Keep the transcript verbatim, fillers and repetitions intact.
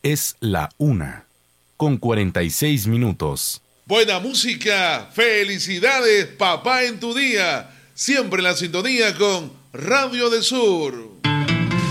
Es la una, con cuarenta y seis minutos. Buena música, felicidades papá en tu día, siempre en la sintonía con Radio del Sur.